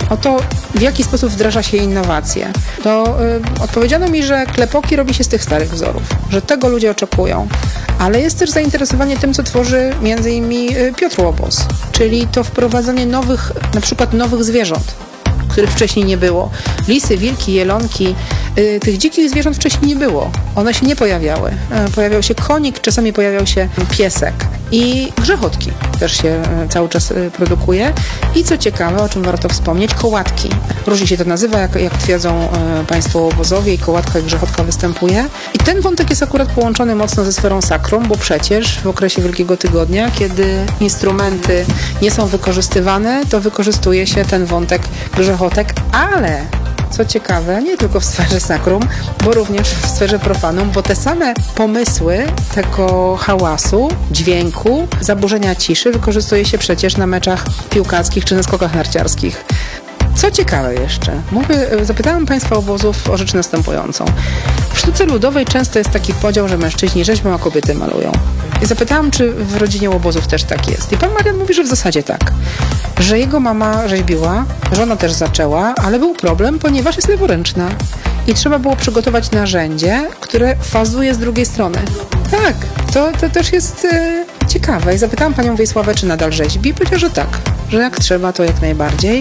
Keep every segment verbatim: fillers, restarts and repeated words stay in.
o to, w jaki sposób wdraża się innowacje, to y, odpowiedziano mi, że klepoki robi się z tych starych wzorów, że tego ludzie oczekują, ale jest też zainteresowanie tym, co tworzy między innymi Piotr Łobos, czyli to wprowadzanie nowych, na przykład nowych zwierząt, których wcześniej nie było. Lisy, wilki, jelonki, y, tych dzikich zwierząt wcześniej nie było. One się nie pojawiały. Y, pojawiał się konik, czasami pojawiał się piesek. I grzechotki też się y, cały czas y, produkuje. I co ciekawe, o czym warto wspomnieć, kołatki. Różnie się to nazywa, jak, jak twierdzą y, państwo łobozowie, i kołatka i grzechotka występuje. I ten wątek jest akurat połączony mocno ze sferą sakrum, bo przecież w okresie Wielkiego Tygodnia, kiedy instrumenty nie są wykorzystywane, to wykorzystuje się ten wątek grzechotek, ale co ciekawe, nie tylko w sferze sakrum, bo również w sferze profanum, bo te same pomysły tego hałasu, dźwięku, zaburzenia ciszy wykorzystuje się przecież na meczach piłkarskich czy na skokach narciarskich. Co ciekawe jeszcze, mówię, zapytałem państwa obozów o rzecz następującą. W sztuce ludowej często jest taki podział, że mężczyźni rzeźbią, a kobiety malują. I zapytałam, czy w rodzinie Łobozów też tak jest. I pan Marian mówi, że w zasadzie tak. Że jego mama rzeźbiła, żona też zaczęła, ale był problem, ponieważ jest leworęczna. I trzeba było przygotować narzędzie, które fazuje z drugiej strony. Tak, to, to też jest e, ciekawe. I zapytałam panią Wiesławę, czy nadal rzeźbi. I powiedziała, że tak, że jak trzeba, to jak najbardziej.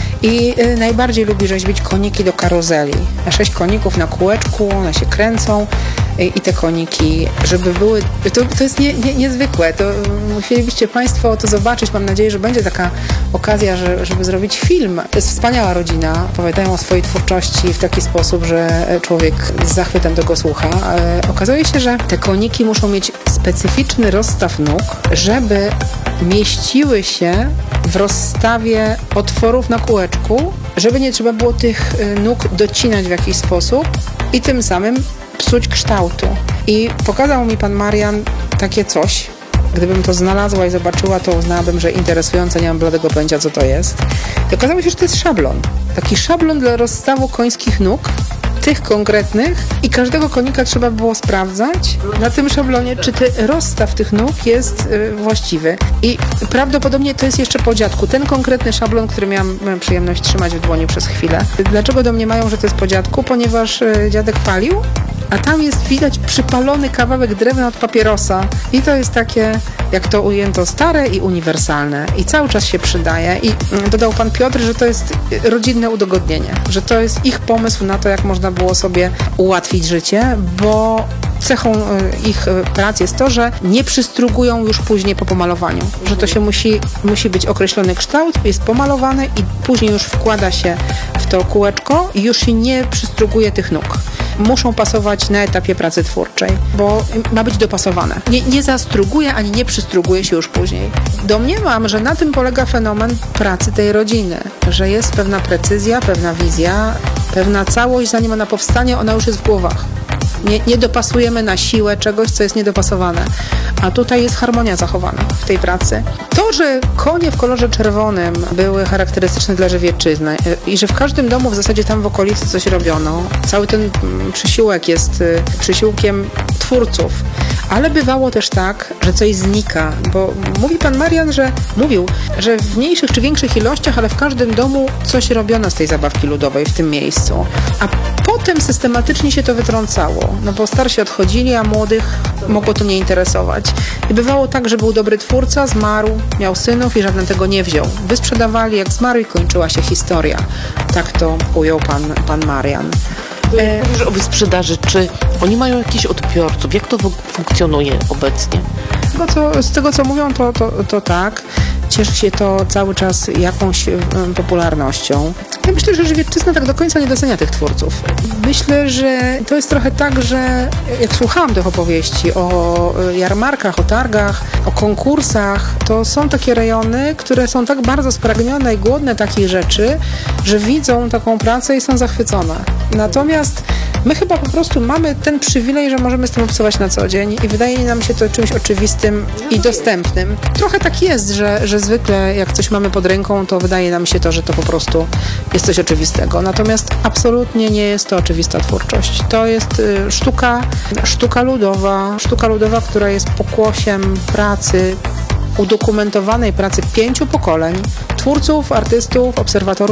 I y, najbardziej lubi rzeźbić koniki do karuzeli. Sześć koników na kółeczku, one się kręcą y, i te koniki, żeby były... To, to jest nie, nie, niezwykłe. To, y, musielibyście państwo to zobaczyć. Mam nadzieję, że będzie taka okazja, że, żeby zrobić film. To jest wspaniała rodzina. Opowiadają o swojej twórczości w taki sposób, że człowiek z zachwytem tego słucha. Y, okazuje się, że te koniki muszą mieć specyficzny rozstaw nóg, żeby mieściły się w rozstawie otworów na kółeczku, żeby nie trzeba było tych nóg docinać w jakiś sposób i tym samym psuć kształtu. I pokazał mi pan Marian takie coś. Gdybym to znalazła i zobaczyła, to uznałabym, że interesujące, nie mam bladego pojęcia, co to jest. I okazało się, że to jest szablon. Taki szablon dla rozstawu końskich nóg, tych konkretnych, i każdego konika trzeba było sprawdzać na tym szablonie, czy ten rozstaw tych nóg jest y, właściwy. I prawdopodobnie to jest jeszcze po dziadku. Ten konkretny szablon, który miałam, miałam przyjemność trzymać w dłoni przez chwilę. Dlaczego domniemają, że to jest po dziadku? Ponieważ y, dziadek palił, a tam jest widać przypalony kawałek drewna od papierosa. I to jest takie, jak to ujęto, stare i uniwersalne. I cały czas się przydaje. I y, dodał pan Piotr, że to jest rodzinne udogodnienie. Że to jest ich pomysł na to, jak można było sobie ułatwić życie, bo cechą ich prac jest to, że nie przystrugują już później po pomalowaniu. Że to się musi, musi być określony kształt, jest pomalowane i później już wkłada się w to kółeczko i już się nie przystruguje tych nóg. Muszą pasować na etapie pracy twórczej, bo ma być dopasowane. Nie, nie zastruguje ani nie przystruguje się już później. Domniemam, że na tym polega fenomen pracy tej rodziny, że jest pewna precyzja, pewna wizja, pewna całość, zanim ona powstanie, ona już jest w głowach. Nie, nie dopasujemy na siłę czegoś, co jest niedopasowane. A tutaj jest harmonia zachowana w tej pracy. To, że konie w kolorze czerwonym były charakterystyczne dla Żywiecczyzny i że w każdym domu w zasadzie tam w okolicy coś robiono. Cały ten przysiłek jest przysiłkiem twórców. Ale bywało też tak, że coś znika, bo mówi pan Marian, że mówił, że w mniejszych czy większych ilościach, ale w każdym domu coś robiono z tej zabawki ludowej w tym miejscu. A potem systematycznie się to wytrącało, no bo starsi odchodzili, a młodych mogło to nie interesować. I bywało tak, że był dobry twórca, zmarł, miał synów i żaden tego nie wziął. Wysprzedawali, jak zmarł, i kończyła się historia. Tak to ujął pan, pan Marian. Mówisz o wyprzedaży. Czy oni mają jakichś odbiorców? Jak to funkcjonuje obecnie? Z tego, co, z tego, co mówią, to, to, to tak. Cieszy się to cały czas jakąś um, popularnością. Ja myślę, że Żywiecczyzna tak do końca nie docenia tych twórców. Myślę, że to jest trochę tak, że jak słuchałam tych opowieści o jarmarkach, o targach, o konkursach, to są takie rejony, które są tak bardzo spragnione i głodne takich rzeczy, że widzą taką pracę i są zachwycone. Natomiast my chyba po prostu mamy ten przywilej, że możemy z tym obcować na co dzień i wydaje nam się to czymś oczywistym i dostępnym. Trochę tak jest, że, że zwykle jak coś mamy pod ręką, to wydaje nam się to, że to po prostu jest coś oczywistego. Natomiast absolutnie nie jest to oczywista twórczość. To jest y, sztuka, sztuka ludowa, sztuka ludowa, która jest pokłosiem pracy, udokumentowanej pracy pięciu pokoleń, twórców, artystów, obserwatorów